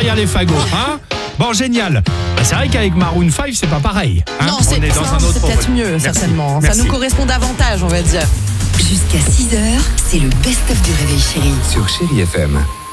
derrière les fagots, hein. Bon, génial. Bah, c'est vrai qu'avec Maroon 5, c'est pas pareil. Hein, Non, on c'est est dans un autre peut-être rôle. mieux, Merci. certainement. Merci. Ça nous correspond davantage, on va dire. Jusqu'à 6h, c'est le best-of du Réveil Chéri. Sur Chéri FM.